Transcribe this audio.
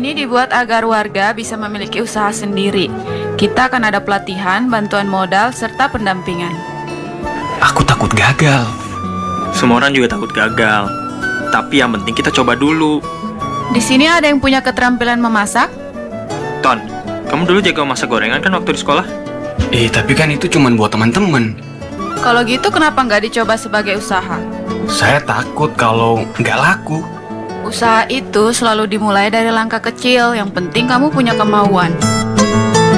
ini dibuat agar warga bisa memiliki usaha sendiri. Kita akan ada pelatihan, bantuan modal, serta pendampingan. Aku takut gagal. Semua orang juga takut gagal. Tapi yang penting kita coba dulu. Di sini ada yang punya keterampilan memasak? Ton, kamu dulu jago masak gorengan kan waktu di sekolah? Tapi kan itu cuma buat teman-teman. Kalau gitu kenapa nggak dicoba sebagai usaha? Saya takut kalau nggak laku. Usaha itu selalu dimulai dari langkah kecil, yang penting kamu punya kemauan.